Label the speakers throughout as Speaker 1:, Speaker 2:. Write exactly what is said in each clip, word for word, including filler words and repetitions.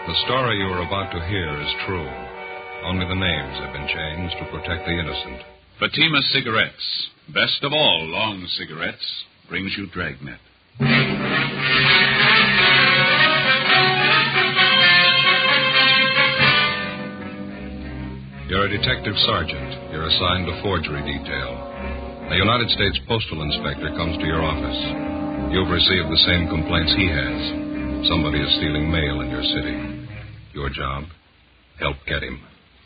Speaker 1: The story you are about to hear is true. Only the names have been changed to protect the innocent.
Speaker 2: Fatima Cigarettes, best of all long cigarettes, brings you Dragnet.
Speaker 1: You're a detective sergeant. You're assigned to forgery detail. A United States postal inspector comes to your office. You've received the same complaints he has. Somebody is stealing mail in your city. Your job, help get him.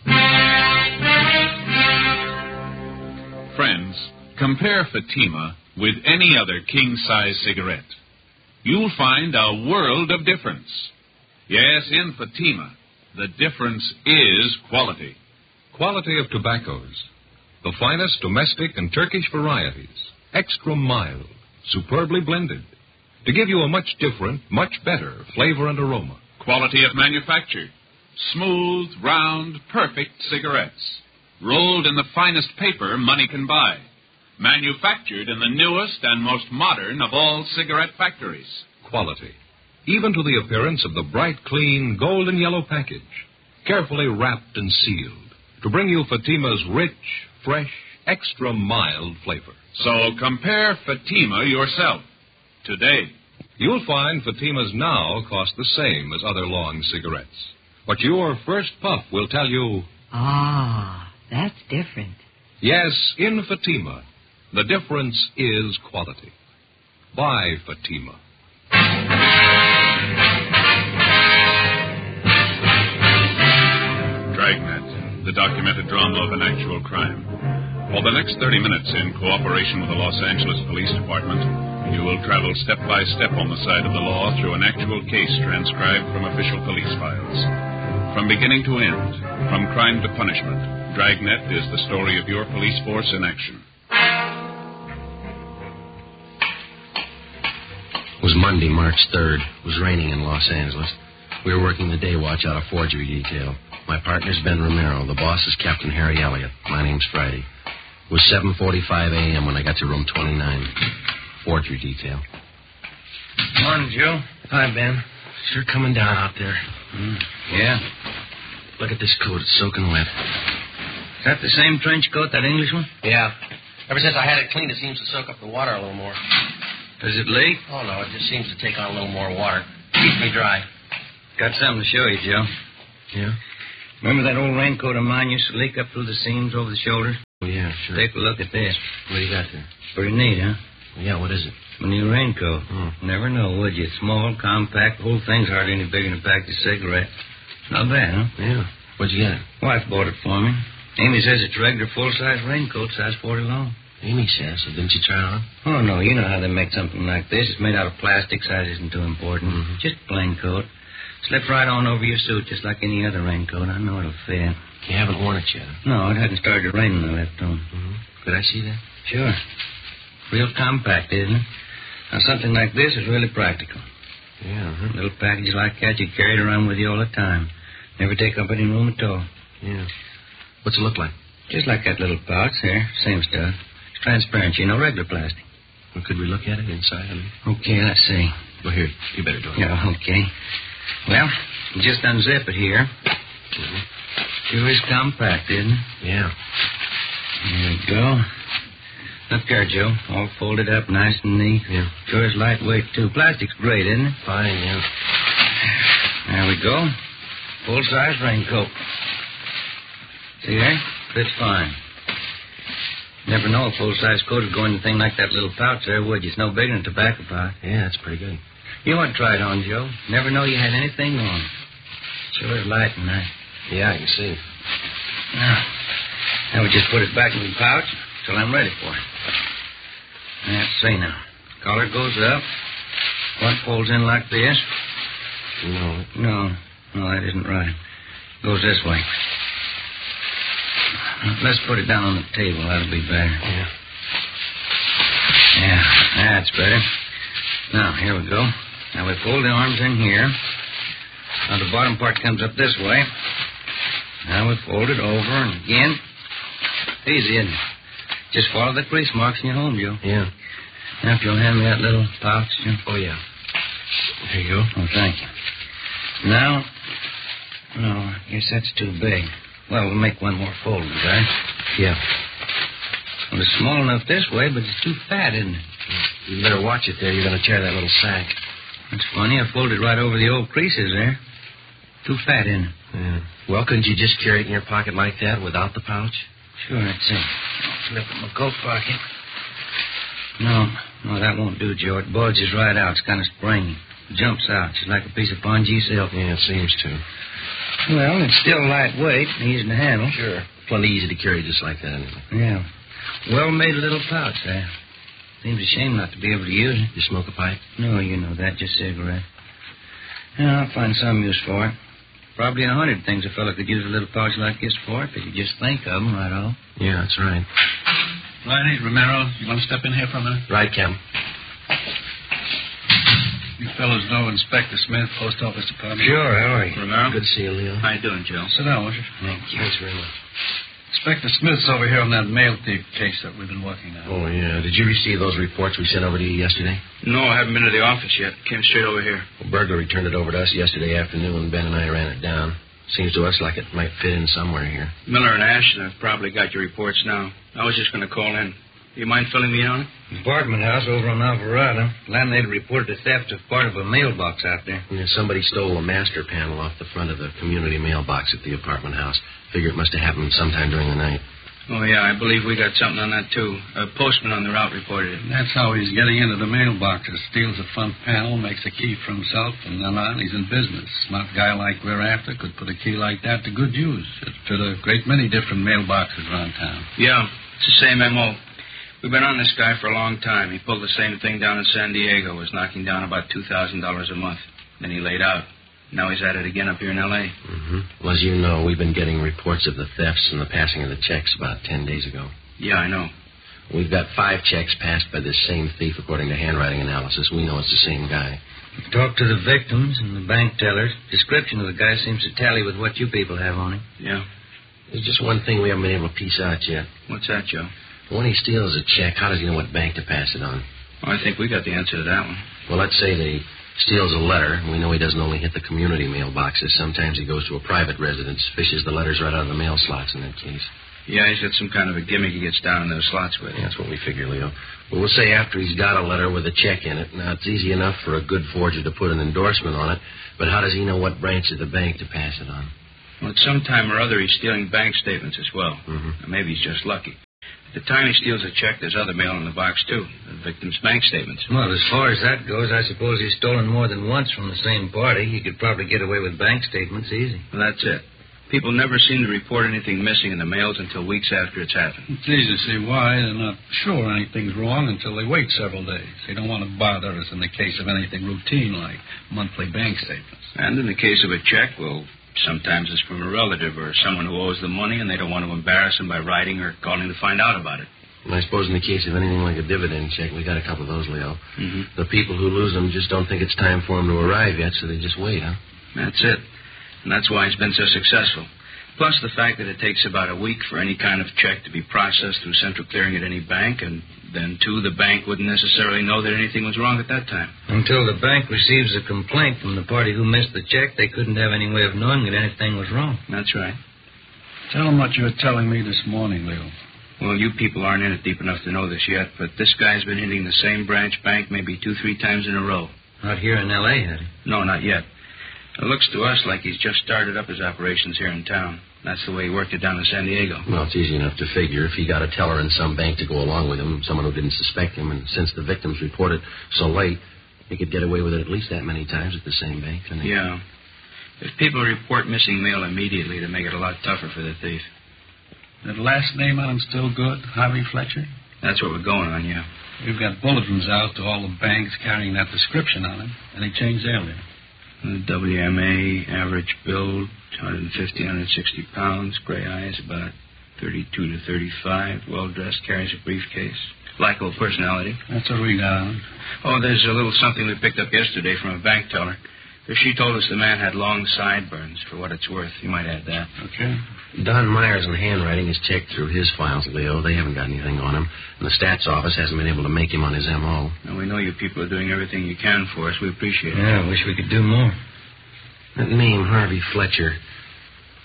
Speaker 2: Friends, compare Fatima with any other king-size cigarette. You'll find a world of difference. Yes, in Fatima, the difference is quality.
Speaker 1: Quality of tobaccos. The finest domestic and Turkish varieties. Extra mild, superbly blended. To give you a much different, much better flavor and aroma.
Speaker 2: Quality of manufacture. Smooth, round, perfect cigarettes. Rolled in the finest paper money can buy. Manufactured in the newest and most modern of all cigarette factories.
Speaker 1: Quality. Even to the appearance of the bright, clean, golden yellow package. Carefully wrapped and sealed. To bring you Fatima's rich, fresh, extra mild flavor.
Speaker 2: So compare Fatima yourself. Today.
Speaker 1: You'll find Fatima's now cost the same as other long cigarettes. But your first puff will tell you...
Speaker 3: Ah, that's different.
Speaker 1: Yes, in Fatima, the difference is quality. Buy Fatima.
Speaker 2: Dragnet, the documented drama of an actual crime. For the next thirty minutes, in cooperation with the Los Angeles Police Department, you will travel step by step on the side of the law through an actual case transcribed from official police files. From beginning to end, from crime to punishment, Dragnet is the story of your police force in action.
Speaker 4: It was Monday, March third. It was raining in Los Angeles. We were working the day watch out of forgery detail. My partner's Ben Romero. The boss is Captain Harry Elliott. My name's Friday. It was seven forty-five a.m. when I got to room twenty-nine. Forgery detail.
Speaker 5: Morning, Joe.
Speaker 4: Hi, Ben. Sure coming down out there.
Speaker 5: Mm. Yeah?
Speaker 4: Look at this coat. It's soaking wet.
Speaker 5: Is that the same trench coat, that English one?
Speaker 4: Yeah. Ever since I had it cleaned, it seems to soak up the water a little more.
Speaker 5: Does it leak?
Speaker 4: Oh, no. It just seems to take on a little more water. Keeps me dry.
Speaker 5: Got something to show you, Joe.
Speaker 4: Yeah?
Speaker 5: Remember that old raincoat of mine used to leak up through the seams over the shoulders?
Speaker 4: Oh, yeah, sure.
Speaker 5: Take a look at this.
Speaker 4: What do you got there?
Speaker 5: Pretty neat, huh?
Speaker 4: Yeah, what is it?
Speaker 5: My new raincoat.
Speaker 4: Oh.
Speaker 5: Never know, would you? It's small, compact. The whole thing's hardly any bigger than a pack of cigarettes. Not bad, huh?
Speaker 4: Yeah. Where'd you get it?
Speaker 5: Wife bought it for me. Amy says it's a regular full-size raincoat, size forty long.
Speaker 4: Amy says, so didn't you try it on?
Speaker 5: Oh, no, you know how they make something like this. It's made out of plastic. Size isn't too important.
Speaker 4: Mm-hmm.
Speaker 5: Just a plain coat. Slips right on over your suit, just like any other raincoat. I know it'll fit.
Speaker 4: You haven't worn it yet?
Speaker 5: No, it hadn't started to rain when I left home.
Speaker 4: Mm-hmm. Could I see that?
Speaker 5: Sure. Real compact, isn't it? Now, something like this is really practical.
Speaker 4: Yeah, uh-huh.
Speaker 5: Little package like that, you carry it around with you all the time. Never take up any room at all.
Speaker 4: Yeah. What's it look like?
Speaker 5: Just like that little pouch there. Same stuff. It's transparent, you know, regular plastic.
Speaker 4: Well, could we look at it inside? I mean?
Speaker 5: Okay, let's see.
Speaker 4: Well, here, you better do it.
Speaker 5: Yeah, okay. Well, you just unzip it here.
Speaker 4: Mm-hmm.
Speaker 5: Sure is compact, isn't it?
Speaker 4: Yeah.
Speaker 5: There we go. Look there, Joe. All folded up nice and neat.
Speaker 4: Yeah.
Speaker 5: Sure is lightweight, too. Plastic's great, isn't it?
Speaker 4: Fine, yeah.
Speaker 5: There we go. Full-size raincoat. See there? Fits fine. Never know a full-size coat would go in a thing like that little pouch there, would you? It's no bigger than a tobacco pouch.
Speaker 4: Yeah, that's pretty good.
Speaker 5: You want to try it on, Joe? Never know you had anything wrong. Sure is light and nice.
Speaker 4: Yeah, I can see.
Speaker 5: Now, now we just put it back in the pouch till I'm ready for it. Let's see now. Collar goes up. Front folds in like this.
Speaker 4: No.
Speaker 5: No, no, that isn't right. Goes this way. Let's put it down on the table. That'll be better.
Speaker 4: Yeah.
Speaker 5: Yeah, that's better. Now, here we go. Now, we fold the arms in here. Now, the bottom part comes up this way. Now, we fold it over and again. Easy, isn't it? Just follow the crease marks and you're home, Joe.
Speaker 4: Yeah.
Speaker 5: Now, if you'll hand me that little pouch, Joe.
Speaker 4: Oh, yeah. Here you go.
Speaker 5: Oh, thank you. Now, No, I guess that's too big. Well, we'll make one more fold, right?
Speaker 4: Yeah.
Speaker 5: Well, it's small enough this way, but it's too fat, isn't it?
Speaker 4: You better watch it there. You're going to tear that little sack.
Speaker 5: That's funny. I folded right over the old creases there. Too fat, isn't it?
Speaker 4: Yeah. Well, couldn't you just carry it in your pocket like that without the pouch?
Speaker 5: Sure, that's it. I'll flip in my coat pocket. No, no, that won't do, Joe. It bulges right out. It's kind of springy. It jumps out. It's like a piece of pongee silk.
Speaker 4: Yeah, it seems to.
Speaker 5: Well, it's still lightweight and easy to handle.
Speaker 4: Sure. Plenty easy to carry just like that, anyway.
Speaker 5: Yeah. Well-made little pouch there. Seems a shame not to be able to use it.
Speaker 4: You smoke a pipe?
Speaker 5: No, you know that. Just cigarette. Yeah, I'll find some use for it. Probably a hundred things a fellow could use a little pouch like this for if he could just think of them right off.
Speaker 4: Yeah, that's right.
Speaker 6: Riley, Romero, you want to step in here for a minute?
Speaker 4: Right, Captain.
Speaker 6: You fellows know Inspector Smith, Post Office Department?
Speaker 5: Sure, how are you?
Speaker 6: Romero?
Speaker 4: Good to see you, Leo.
Speaker 6: How you doing, Joe? Sit down, won't you?
Speaker 5: Thank you.
Speaker 4: Thanks very much.
Speaker 6: Inspector Smith's over here on that mail thief case that we've been working on.
Speaker 4: Oh, yeah. Did you receive those reports we sent over to you yesterday?
Speaker 7: No, I haven't been to the office yet. Came straight over here.
Speaker 4: Well, Burglar returned it over to us yesterday afternoon. Ben and I ran it down. Seems to us like it might fit in somewhere here.
Speaker 7: Miller and Ashton have probably got your reports now. I was just going to call in. You mind filling me in on it?
Speaker 5: Apartment house over on Alvarado. Landlady reported the theft of part of a mailbox out there.
Speaker 4: Yeah, somebody stole a master panel off the front of the community mailbox at the apartment house. Figure it must have happened sometime during the night.
Speaker 7: Oh, yeah, I believe we got something on that, too. A postman on the route reported it.
Speaker 6: That's how he's getting into the mailboxes. Steals the front panel, makes a key for himself, and then on, he's in business. Smart guy like we're after could put a key like that to good use. It fit a great many different mailboxes around town.
Speaker 7: Yeah, it's the same M O. We've been on this guy for a long time. He pulled the same thing down in San Diego, was knocking down about two thousand dollars a month. Then he laid out. Now he's at it again up here in L A
Speaker 4: Mm-hmm. Well, as you know, we've been getting reports of the thefts and the passing of the checks about ten days ago.
Speaker 7: Yeah, I know.
Speaker 4: We've got five checks passed by this same thief, according to handwriting analysis. We know it's the same guy.
Speaker 5: Talked to the victims and the bank tellers. Description of the guy seems to tally with what you people have on him.
Speaker 7: Yeah.
Speaker 4: There's just one thing we haven't been able to piece out yet.
Speaker 7: What's that, Joe?
Speaker 4: When he steals a check, how does he know what bank to pass it on?
Speaker 7: Oh, I think we got the answer to that one.
Speaker 4: Well, let's say that he steals a letter. We know he doesn't only hit the community mailboxes. Sometimes he goes to a private residence, fishes the letters right out of the mail slots in that case.
Speaker 7: Yeah, he's got some kind of a gimmick he gets down in those slots with.
Speaker 4: Yeah, that's what we figure, Leo. But we'll say after he's got a letter with a check in it. Now, it's easy enough for a good forger to put an endorsement on it, but how does he know what branch of the bank to pass it on?
Speaker 7: Well, at some time or other, he's stealing bank statements as well.
Speaker 4: Mm-hmm.
Speaker 7: Or maybe he's just lucky. At the time he steals a check, there's other mail in the box, too. The victim's bank statements.
Speaker 5: Well, as far as that goes, I suppose he's stolen more than once from the same party. He could probably get away with bank statements easy.
Speaker 7: Well, that's it. People never seem to report anything missing in the mails until weeks after it's happened.
Speaker 6: It's easy to see why. They're not sure anything's wrong until they wait several days. They don't want to bother us in the case of anything routine like monthly bank statements.
Speaker 7: And in the case of a check, well, sometimes it's from a relative or someone who owes them money, and they don't want to embarrass them by writing or calling to find out about it.
Speaker 4: And I suppose in the case of anything like a dividend check, we got a couple of those, Leo.
Speaker 7: Mm-hmm.
Speaker 4: The people who lose them just don't think it's time for them to arrive yet, so they just wait, huh?
Speaker 7: That's it. And that's why it's been so successful. Plus the fact that it takes about a week for any kind of check to be processed through central clearing at any bank, and then, too, the bank wouldn't necessarily know that anything was wrong at that time.
Speaker 5: Until the bank receives a complaint from the party who missed the check, they couldn't have any way of knowing that anything was wrong.
Speaker 7: That's right.
Speaker 6: Tell them what you were telling me this morning, Leo.
Speaker 7: Well, you people aren't in it deep enough to know this yet, but this guy's been hitting the same branch bank maybe two, three times in a row.
Speaker 5: Not here in L A, had he?
Speaker 7: No, not yet. It looks to us like he's just started up his operations here in town. That's the way he worked it down in San Diego.
Speaker 4: Well, it's easy enough to figure. If he got a teller in some bank to go along with him, someone who didn't suspect him, and since the victims reported so late, he could get away with it at least that many times at the same bank, couldn't he?
Speaker 7: Yeah. If people report missing mail immediately, to make it a lot tougher for the thief.
Speaker 6: That last name on him still good? Harvey Fletcher?
Speaker 7: That's what we're going on, yeah.
Speaker 6: We've got bulletins out to all the banks carrying that description on him, and he changed earlier.
Speaker 7: The W M A, average build, one fifty, one sixty pounds, gray eyes, about thirty-two to thirty-five, well-dressed, carries a briefcase. Likable personality.
Speaker 6: That's what we got on him.
Speaker 7: Oh, there's a little something we picked up yesterday from a bank teller. She told us the man had long sideburns, for what it's worth. You might add that.
Speaker 6: Okay.
Speaker 4: Don Myers in handwriting has checked through his files, Leo. They haven't got anything on him. And the stats office hasn't been able to make him on his M O.
Speaker 7: Now, we know you people are doing everything you can for us. We appreciate it.
Speaker 5: Yeah, I wish we could do more.
Speaker 4: That name, Harvey Fletcher,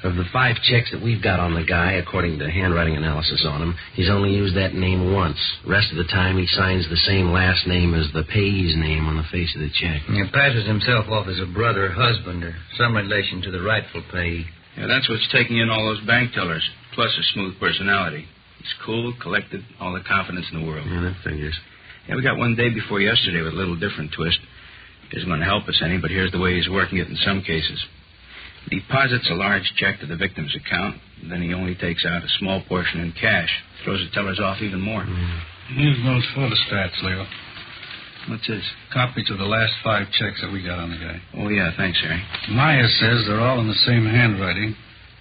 Speaker 4: Of the five checks that we've got on the guy, according to handwriting analysis on him, he's only used that name once. Rest of the time, he signs the same last name as the payee's name on the face of the check.
Speaker 5: He passes himself off as a brother, husband, or some relation to the rightful payee.
Speaker 7: Yeah, that's what's taking in all those bank tellers, plus a smooth personality. He's cool, collected, all the confidence in the world.
Speaker 4: Yeah, that figures.
Speaker 7: Yeah, we got one day before yesterday with a little different twist. Isn't going to help us any, but here's the way he's working it in some cases. Deposits a large check to the victim's account, then he only takes out a small portion in cash. Throws the tellers off even more.
Speaker 6: Mm. Here's those photostats, Leo.
Speaker 7: What's this?
Speaker 6: Copies of the last five checks that we got on the guy.
Speaker 7: Oh, yeah, thanks, Harry.
Speaker 6: Maya says they're all in the same handwriting.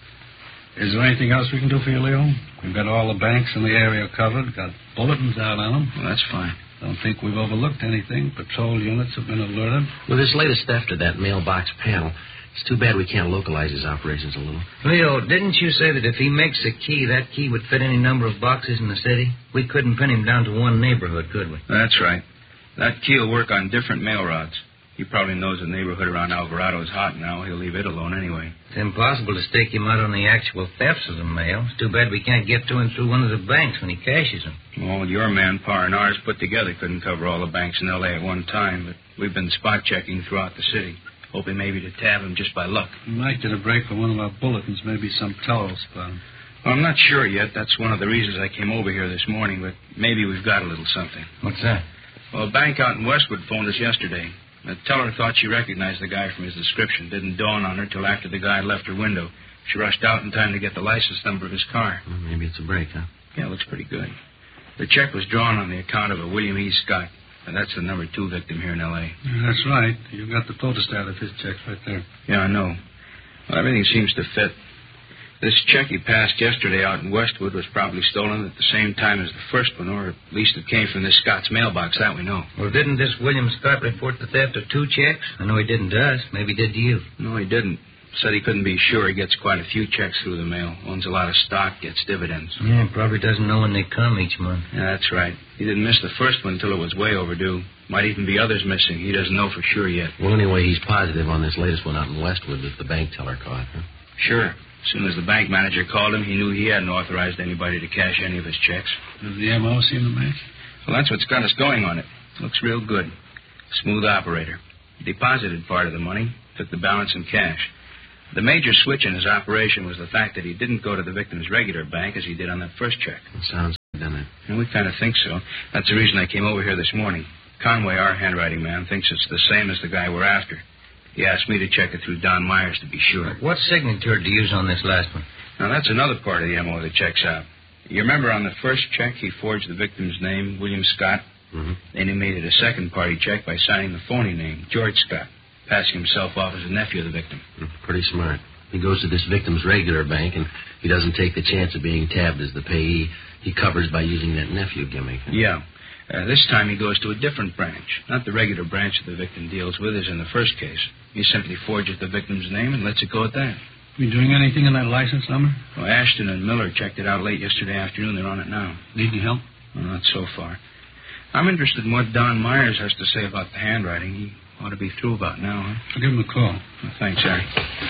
Speaker 6: Is there anything else we can do for you, Leo? We've got all the banks in the area covered, got bulletins out on them.
Speaker 7: Well, that's fine.
Speaker 6: Don't think we've overlooked anything. Patrol units have been alerted.
Speaker 4: With this latest theft of that mailbox panel, it's too bad we can't localize his operations a little.
Speaker 5: Leo, didn't you say that if he makes a key, that key would fit any number of boxes in the city? We couldn't pin him down to one neighborhood, could we?
Speaker 7: That's right. That key will work on different mail routes. He probably knows the neighborhood around Alvarado is hot now. He'll leave it alone anyway.
Speaker 5: It's impossible to stake him out on the actual thefts of the mail. It's too bad we can't get to him through one of the banks when he cashes them.
Speaker 7: Well, your manpower and ours put together couldn't cover all the banks in L A at one time, but we've been spot checking throughout the city, hoping maybe to tab him just by luck.
Speaker 6: We might get a break for one of our bulletins, maybe some tellers found.
Speaker 7: Well, I'm not sure yet. That's one of the reasons I came over here this morning, but maybe we've got a little something.
Speaker 5: What's that?
Speaker 7: Well, a bank out in Westwood phoned us yesterday. The teller thought she recognized the guy from his description. Didn't dawn on her till after the guy left her window. She rushed out in time to get the license number of his car.
Speaker 4: Well, maybe it's a break, huh?
Speaker 7: Yeah, it looks pretty good. The check was drawn on the account of a William E. Scott, and that's the number two victim here in L A.
Speaker 6: Yeah, that's right. You've got the photostat of his checks right there.
Speaker 7: Yeah, I know. Well, everything seems to fit. This check he passed yesterday out in Westwood was probably stolen at the same time as the first one, or at least it came from this Scott's mailbox. That we know.
Speaker 5: Well, didn't this William Scott report the theft of two checks? I know he didn't to us. Maybe he did to you.
Speaker 7: No, he didn't. Said he couldn't be sure. He gets quite a few checks through the mail. Owns a lot of stock, gets dividends.
Speaker 5: Yeah, probably doesn't know when they come each month.
Speaker 7: Yeah, that's right. He didn't miss the first one until it was way overdue. Might even be others missing. He doesn't know for sure yet.
Speaker 4: Well, anyway, he's positive on this latest one out in Westwood that the bank teller caught, huh?
Speaker 7: Sure. As soon as the bank manager called him, he knew he hadn't authorized anybody to cash any of his checks.
Speaker 6: Does the M O seem to match?
Speaker 7: Well, that's what's got us going on it. Looks real good. Smooth operator. He deposited part of the money, took the balance in cash. The major switch in his operation was the fact that he didn't go to the victim's regular bank as he did on that first check.
Speaker 4: It sounds good, doesn't it?
Speaker 7: And we kind of think so. That's the reason I came over here this morning. Conway, our handwriting man, thinks it's the same as the guy we're after. He asked me to check it through Don Myers to be sure.
Speaker 5: What signature did you use on this last one?
Speaker 7: Now, that's another part of the M O that checks out. You remember on the first check, he forged the victim's name, William Scott?
Speaker 4: Mm-hmm.
Speaker 7: Then he made it a second-party check by signing the phony name, George Scott, passing himself off as a nephew of the victim.
Speaker 4: Pretty smart. He goes to this victim's regular bank, and he doesn't take the chance of being tabbed as the payee. He covers by using that nephew gimmick.
Speaker 7: Yeah. Uh, this time he goes to a different branch. Not the regular branch that the victim deals with as in the first case. He simply forges the victim's name and lets it go at that.
Speaker 6: You doing anything in that license number?
Speaker 7: Well, Ashton and Miller checked it out late yesterday afternoon. They're on it now.
Speaker 6: Need any help?
Speaker 7: Well, not so far. I'm interested in what Don Myers has to say about the handwriting. He ought to be through about now, huh?
Speaker 6: I'll give him a call.
Speaker 7: Well, thanks, Harry.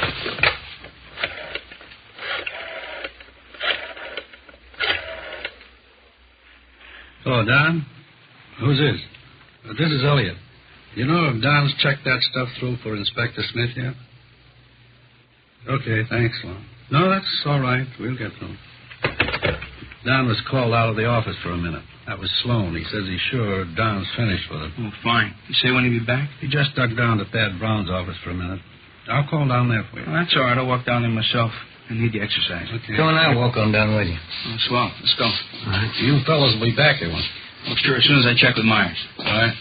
Speaker 6: Hello, Don. Who's this? Uh, this is Elliot. You know if Don's checked that stuff through for Inspector Smith yet? Okay, thanks, Lon. No, that's all right. We'll get through. Don was called out of the office for a minute. That was Sloan. He says he's sure Don's finished with it.
Speaker 7: Oh, fine. You say when he'll be back?
Speaker 6: He just ducked down to Thad Brown's office for a minute. I'll call down there for you.
Speaker 7: Well, that's all right. I'll walk down there myself. I need the exercise.
Speaker 6: Okay.
Speaker 5: Come on, I'll walk on down with you.
Speaker 7: Oh, swell. Let's go.
Speaker 6: All right. You fellas will be back here once.
Speaker 7: Oh, sure, as soon as I check with Myers.
Speaker 6: All right.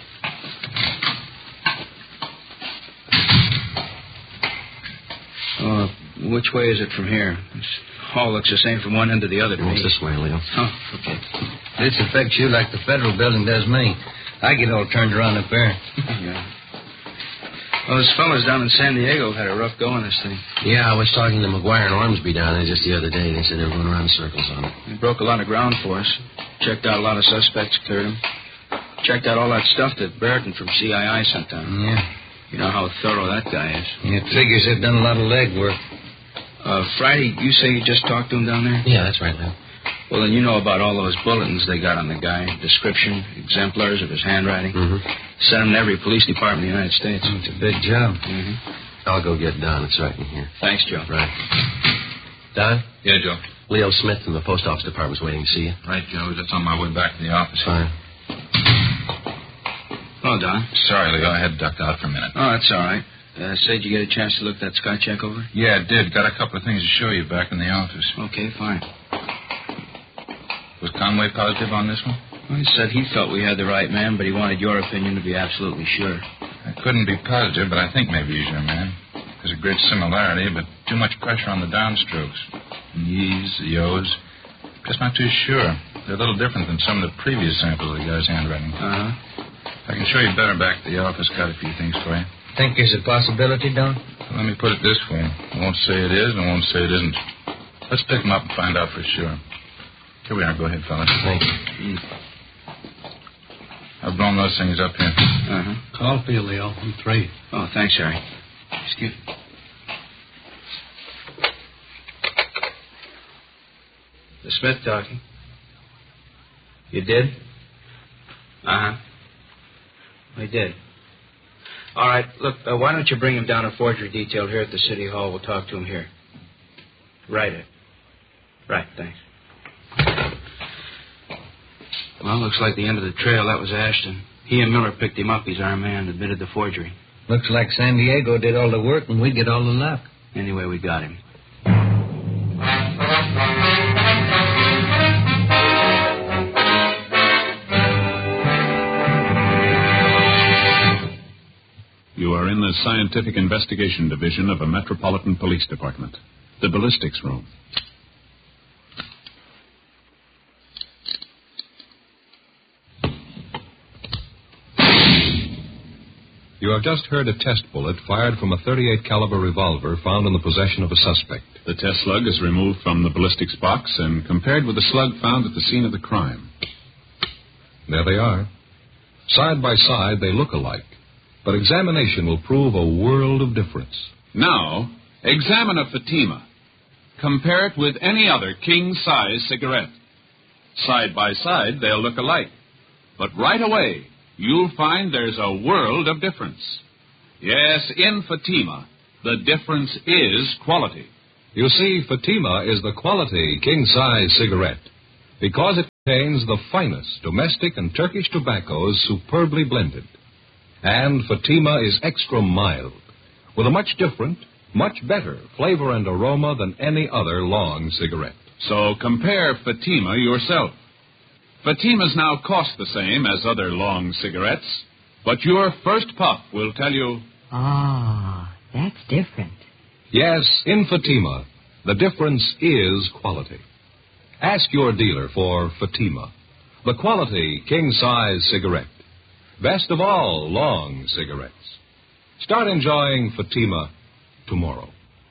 Speaker 7: Uh, which way is it from here? This hall looks the same from one end to the other to
Speaker 4: Well,
Speaker 7: me.
Speaker 4: it's this way, Leo.
Speaker 7: Oh, okay.
Speaker 5: This affects you like the federal building does me. I get all turned around up there.
Speaker 7: Yeah. Well, those fellas down in San Diego had a rough go on this thing.
Speaker 4: Yeah, I was talking to McGuire and Ormsby down there just the other day. They said they were going around in circles on it.
Speaker 7: They broke a lot of ground for us. Checked out a lot of suspects, cleared them. Checked out all that stuff that Brereton from C I I sent down.
Speaker 5: Yeah.
Speaker 7: You know how thorough that guy is.
Speaker 5: It figures they've done a lot of legwork.
Speaker 7: Uh, Friday, you say you just talked to him down there?
Speaker 4: Yeah, that's right, Leo.
Speaker 7: Well, then you know about all those bulletins they got on the guy. Description, exemplars of his handwriting.
Speaker 4: Mm-hmm.
Speaker 7: Sent them to every police department in the United States.
Speaker 5: Oh, it's a big job.
Speaker 7: Mm-hmm.
Speaker 4: I'll go get Don. It's right in here.
Speaker 7: Thanks, Joe.
Speaker 4: Right. Don?
Speaker 1: Yeah, Joe.
Speaker 4: Leo Smith from the post office department's waiting to see you.
Speaker 1: Right, Joe. Just on my way back to the office.
Speaker 4: Fine.
Speaker 7: Hello, Don.
Speaker 1: Sorry, Leo. I had to duck out for a minute.
Speaker 7: Oh, that's all right. Uh, say, did you get a chance to look that sky check over?
Speaker 1: Yeah, I did. Got a couple of things to show you back in the office.
Speaker 7: Okay, fine.
Speaker 1: Was Conway positive on this one?
Speaker 7: Well, he said he felt we had the right man, but he wanted your opinion to be absolutely sure.
Speaker 1: I couldn't be positive, but I think maybe he's your man. There's a great similarity, but too much pressure on the downstrokes. The ye's, the yo's. Just not too sure. They're a little different than some of the previous samples of the guy's handwriting.
Speaker 7: Uh-huh.
Speaker 1: I can show you better back at the office. Got a few things for you.
Speaker 5: Think there's a possibility, Don?
Speaker 1: Well, let me put it this way. I won't say it is, and I won't say it isn't. Let's pick him up and find out for sure. Here we are. Go ahead, fellas.
Speaker 4: Thank you.
Speaker 7: Mm.
Speaker 1: I've blown those things up here.
Speaker 7: Uh-huh.
Speaker 6: Call for you, Leo. I'm three.
Speaker 7: Oh, thanks, Harry. Excuse me. The Smith talking. You did? Uh-huh. I did. All right, look, uh, why don't you bring him down to forgery detail here at the City Hall? We'll talk to him here. Right, it. Right, thanks. Well, looks like the end of the trail. That was Ashton. He and Miller picked him up. He's our man, admitted the forgery.
Speaker 5: Looks like San Diego did all the work and we get all the luck.
Speaker 7: Anyway, we got him.
Speaker 2: You are in the Scientific Investigation Division of a Metropolitan Police Department, the Ballistics Room.
Speaker 1: You have just heard a test bullet fired from a thirty-eight caliber revolver found in the possession of a suspect.
Speaker 2: The test slug is removed from the ballistics box and compared with the slug found at the scene of the crime.
Speaker 1: There they are. Side by side, they look alike. But examination will prove a world of difference.
Speaker 2: Now, examine a Fatima. Compare it with any other king-size cigarette. Side by side, they'll look alike. But right away, you'll find there's a world of difference. Yes, in Fatima, the difference is quality.
Speaker 1: You see, Fatima is the quality king-size cigarette because it contains the finest domestic and Turkish tobaccos superbly blended. And Fatima is extra mild, with a much different, much better flavor and aroma than any other long cigarette.
Speaker 2: So compare Fatima yourself. Fatimas now cost the same as other long cigarettes, but your first puff will tell you...
Speaker 3: Ah, that's different.
Speaker 1: Yes, in Fatima, the difference is quality. Ask your dealer for Fatima, the quality king-size cigarette. Best of all long cigarettes. Start enjoying Fatima tomorrow.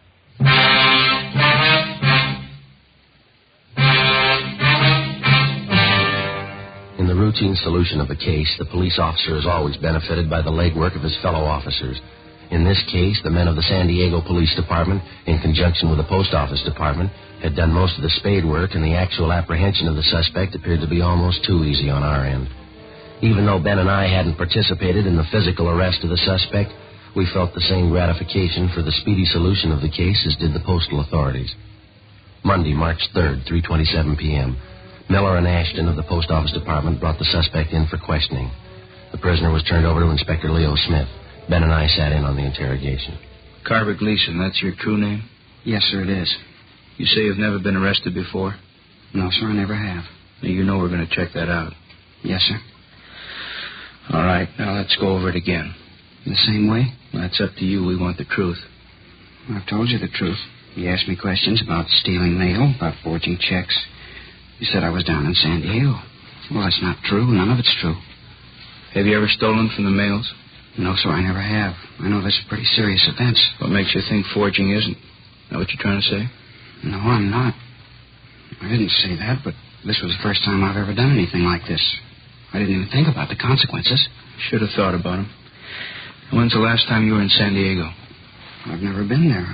Speaker 4: In the routine solution of a case, the police officer is always benefited by the legwork of his fellow officers. In this case, the men of the San Diego Police Department, in conjunction with the Post Office Department, had done most of the spade work, and the actual apprehension of the suspect appeared to be almost too easy on our end. Even though Ben and I hadn't participated in the physical arrest of the suspect, we felt the same gratification for the speedy solution of the case as did the postal authorities. Monday, March third, three twenty-seven p.m., Miller and Ashton of the Post Office Department brought the suspect in for questioning. The prisoner was turned over to Inspector Leo Smith. Ben and I sat in on the interrogation.
Speaker 7: Carver Gleason, that's your crew name?
Speaker 8: Yes, sir, it is.
Speaker 7: You say you've never been arrested before?
Speaker 8: No, sir, I never have.
Speaker 7: Now, you know we're going to check that out.
Speaker 8: Yes, sir.
Speaker 7: All right, now let's go over it again.
Speaker 8: The same way?
Speaker 7: That's up to you. We want the truth.
Speaker 8: I've told you the truth. You asked me questions about stealing mail, about forging checks. You said I was down in San Diego. Well, that's not true. None of it's true.
Speaker 7: Have you ever stolen from the mails?
Speaker 8: No, sir, I never have. I know this is a pretty serious offense.
Speaker 7: What makes you think forging isn't? Is that what you're trying to say?
Speaker 8: No, I'm not. I didn't say that, but this was the first time I've ever done anything like this. I didn't even think about the consequences.
Speaker 7: Should have thought about them. When's the last time you were in San Diego?
Speaker 8: I've never been there.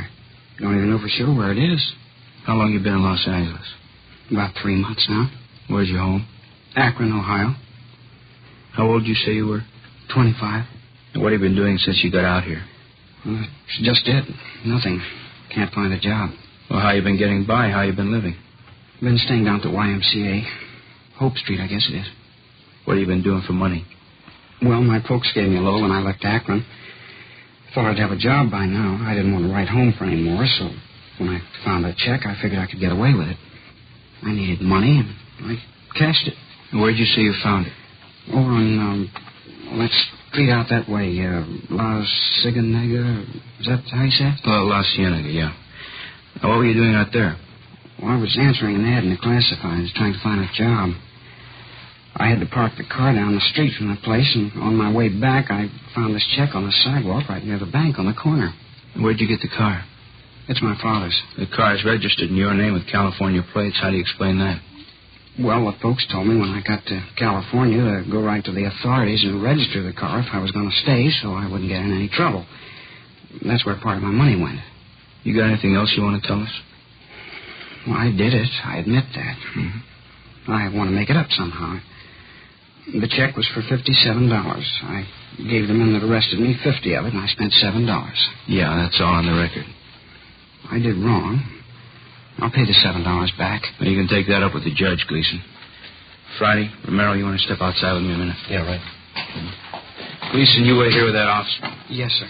Speaker 8: Don't even know for sure where it is.
Speaker 9: How long you been in Los Angeles?
Speaker 8: About three months now.
Speaker 9: Where's your home?
Speaker 8: Akron, Ohio.
Speaker 9: How old did you say you were?
Speaker 8: twenty-five.
Speaker 9: And what have you been doing since you got out here?
Speaker 8: Well, it's just it. Nothing. Can't find a job.
Speaker 9: Well, how you been getting by? How you been living?
Speaker 8: Been staying down at the Y M C A. Hope Street, I guess it is.
Speaker 9: What have you been doing for money?
Speaker 8: Well, my folks gave me a loan when I left Akron. Thought I'd have a job by now. I didn't want to write home for any more, so when I found a check, I figured I could get away with it. I needed money, and I cashed it.
Speaker 9: And where'd you say you found it?
Speaker 8: Over on, um, well, that street out that way, uh, La Cienega. Is that how you say it?
Speaker 9: Oh, La Cienega, yeah. Now, what were you doing out there?
Speaker 8: Well, I was answering an ad in the classifieds, trying to find a job. I had to park the car down the street from the place, and on my way back, I found this check on the sidewalk right near the bank on the corner.
Speaker 9: And where'd you get the car?
Speaker 8: It's my father's.
Speaker 9: The car is registered in your name with California plates. How do you explain that?
Speaker 8: Well, the folks told me when I got to California to go right to the authorities and register the car if I was going to stay so I wouldn't get in any trouble. That's where part of my money went.
Speaker 9: You got anything else you want to tell us?
Speaker 8: Well, I did it. I admit that.
Speaker 9: Mm-hmm.
Speaker 8: I want to make it up somehow. The check was for fifty-seven dollars. I gave the men that arrested me fifty of it, and I spent seven dollars.
Speaker 9: Yeah, that's all on the record.
Speaker 8: I did wrong. I'll pay the seven dollars back.
Speaker 9: Well, you can take that up with the judge, Gleason. Friday, Romero, you want to step outside with me a minute?
Speaker 4: Yeah, right.
Speaker 9: Gleason, you wait here with that officer.
Speaker 8: Yes, sir.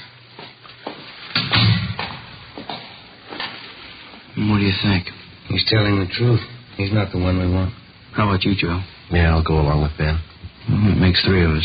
Speaker 9: What do you think?
Speaker 5: He's telling the truth. He's not the one we want.
Speaker 9: How about you, Joe?
Speaker 4: Yeah, I'll go along with Ben.
Speaker 9: Well, it makes three of us.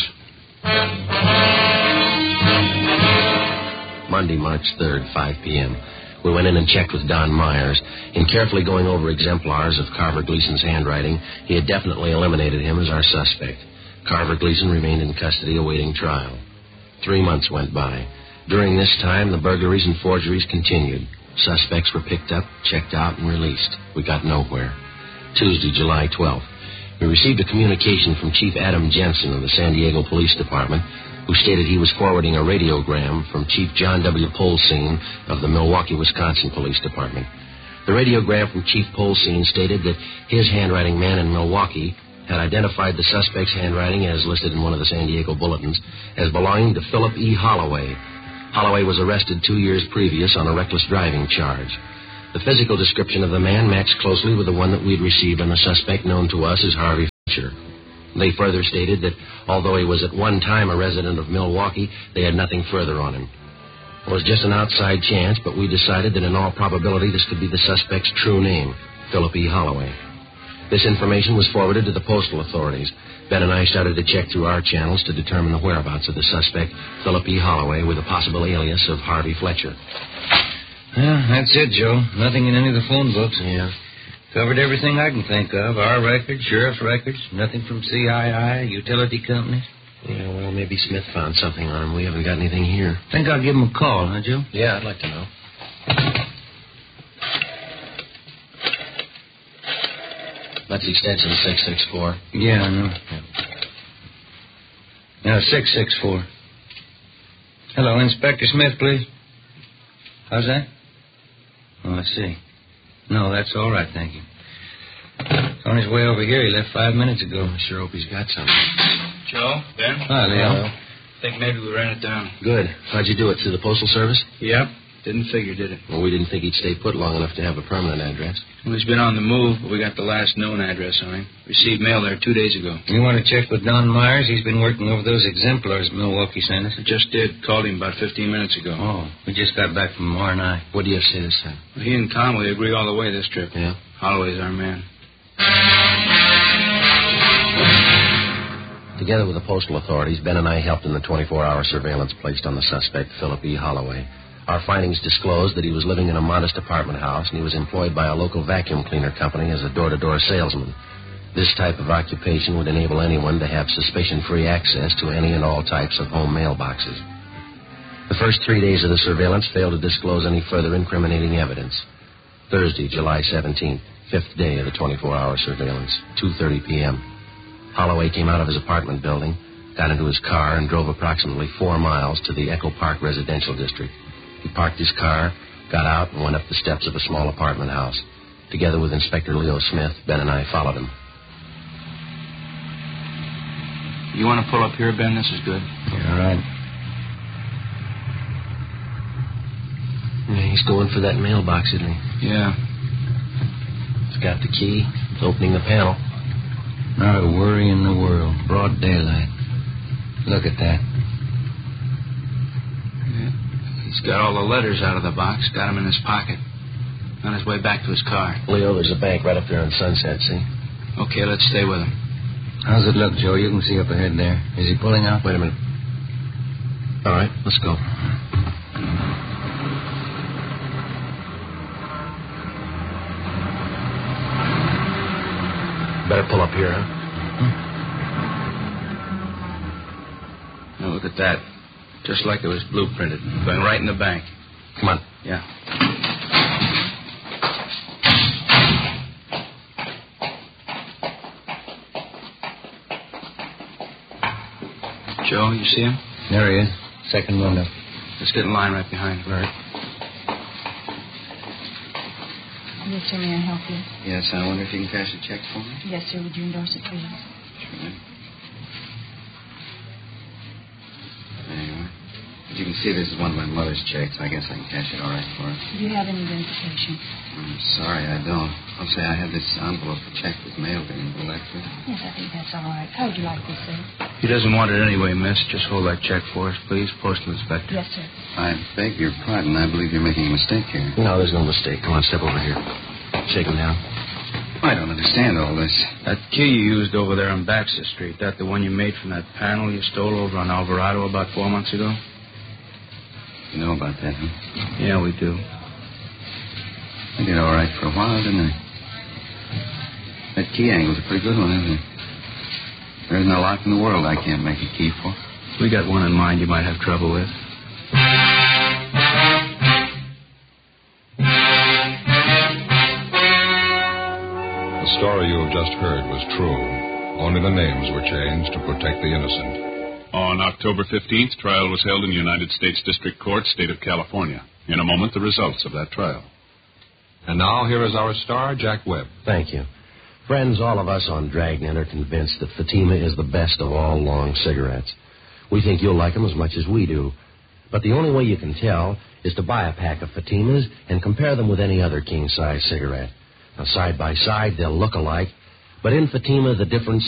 Speaker 4: Monday, March third, five p.m. We went in and checked with Don Myers. In carefully going over exemplars of Carver Gleason's handwriting, he had definitely eliminated him as our suspect. Carver Gleason remained in custody awaiting trial. Three months went by. During this time, the burglaries and forgeries continued. Suspects were picked up, checked out, and released. We got nowhere. Tuesday, July twelfth. We received a communication from Chief Adam Jensen of the San Diego Police Department, who stated he was forwarding a radiogram from Chief John W. Polsine of the Milwaukee, Wisconsin Police Department. The radiogram from Chief Polsine stated that his handwriting man in Milwaukee had identified the suspect's handwriting, as listed in one of the San Diego bulletins, as belonging to Philip E. Holloway. Holloway was arrested two years previous on a reckless driving charge. The physical description of the man matched closely with the one that we'd received on the suspect known to us as Harvey Fletcher. They further stated that although he was at one time a resident of Milwaukee, they had nothing further on him. It was just an outside chance, but we decided that in all probability this could be the suspect's true name, Philip E. Holloway. This information was forwarded to the postal authorities. Ben and I started to check through our channels to determine the whereabouts of the suspect, Philip E. Holloway, with a possible alias of Harvey Fletcher.
Speaker 5: Yeah, that's it, Joe. Nothing in any of the phone books.
Speaker 4: Yeah.
Speaker 5: Covered everything I can think of. Our records, sheriff's records, nothing from C I I, utility companies.
Speaker 4: Yeah, well, maybe Smith found something on him. We haven't got anything here.
Speaker 5: Think I'll give him a call, huh, Joe?
Speaker 4: Yeah, I'd like to know. That's extension six six four.
Speaker 5: Yeah, I know.
Speaker 4: Yeah.
Speaker 5: Now, six six four. Hello, Inspector Smith, please. How's that? Oh, I see. No, that's all right, thank you. He's on his way over here. He left five minutes ago.
Speaker 4: I sure hope he's got something.
Speaker 7: Joe, Ben?
Speaker 5: Hi, Leo.
Speaker 7: I think maybe we ran it down.
Speaker 4: Good. How'd you do it? Through the Postal Service?
Speaker 7: Yep. Didn't figure, did it?
Speaker 4: Well, we didn't think he'd stay put long enough to have a permanent address.
Speaker 7: Well, he's been on the move, but we got the last known address on him. Received mail there two days ago.
Speaker 5: You want to check with Don Myers? He's been working over those exemplars Milwaukee sent us.
Speaker 7: I just did. Called him about fifteen minutes ago.
Speaker 5: Oh, we just got back from R and I.
Speaker 4: What do you have to say this time?
Speaker 7: Well, he and Conway agree all the way this trip.
Speaker 4: Yeah?
Speaker 7: Holloway's our man.
Speaker 4: Together with the postal authorities, Ben and I helped in the twenty-four hour surveillance placed on the suspect, Philip E. Holloway. Our findings disclosed that he was living in a modest apartment house and he was employed by a local vacuum cleaner company as a door-to-door salesman. This type of occupation would enable anyone to have suspicion-free access to any and all types of home mailboxes. The first three days of the surveillance failed to disclose any further incriminating evidence. Thursday, July seventeenth, fifth day of the twenty-four hour surveillance, two thirty p.m. Holloway came out of his apartment building, got into his car, and drove approximately four miles to the Echo Park residential district. He parked his car, got out, and went up the steps of a small apartment house. Together with Inspector Leo Smith, Ben and I followed him.
Speaker 9: You want to pull up here, Ben? This is good.
Speaker 4: Yeah, all right. Yeah, he's going for that mailbox, isn't he?
Speaker 9: Yeah.
Speaker 4: He's got the key. He's opening the panel.
Speaker 5: Not a worry in the world. Broad daylight. Look at that.
Speaker 9: Yeah. He's got all the letters out of the box, got them in his pocket. On his way back to his car.
Speaker 4: Leo, there's a bank right up there on Sunset, see?
Speaker 9: Okay, let's stay with him.
Speaker 5: How's it look, Joe? You can see up ahead there. Is he pulling out?
Speaker 4: Wait a minute. All right, let's go. Better pull up here, huh?
Speaker 9: Now, look at that. Just like it was blueprinted. Going right in the bank.
Speaker 4: Come on.
Speaker 9: Yeah. Joe, you see him?
Speaker 5: There he is. Second window.
Speaker 9: Let's get in line right behind him.
Speaker 4: Right.
Speaker 10: Yes, sir. May I help you?
Speaker 8: Yes, I wonder if you can cash a check for me?
Speaker 10: Yes, sir. Would you endorse it, please?
Speaker 8: Sure. There you are. As you can see, this is one of my mother's checks. I guess I can cash it all right for her.
Speaker 10: Do you have any identification?
Speaker 8: I'm sorry, I don't. I'll say I had this envelope. The check was mailed in. Will that fit?
Speaker 10: Yes, I think that's all right. How would you like this, sir?
Speaker 9: He doesn't want it anyway, miss. Just hold that check for us, please. Postal Inspector.
Speaker 10: Yes, sir.
Speaker 8: I beg your pardon. I believe you're making a mistake here.
Speaker 4: No, there's no mistake. Come on, step over here. Shake him down.
Speaker 8: I don't understand all this.
Speaker 9: That key you used over there on Baxter Street, that the one you made from that panel you stole over on Alvarado about four months ago?
Speaker 8: You know about that, huh?
Speaker 9: Yeah, we do.
Speaker 8: I did all right for a while, didn't I? That key angle's a pretty good one, isn't it? There isn't a lock in the world I can't make a key for.
Speaker 9: We got one in mind you might have trouble with.
Speaker 1: The story you have just heard was true. Only the names were changed to protect the innocent.
Speaker 2: On October fifteenth, trial was held in the United States District Court, State of California. In a moment, the results of that trial.
Speaker 1: And now, here is our star, Jack Webb.
Speaker 4: Thank you. Friends, all of us on Dragnet are convinced that Fatima is the best of all long cigarettes. We think you'll like them as much as we do. But the only way you can tell is to buy a pack of Fatimas and compare them with any other king-size cigarette. Now, side by side, they'll look alike, but in Fatima, the difference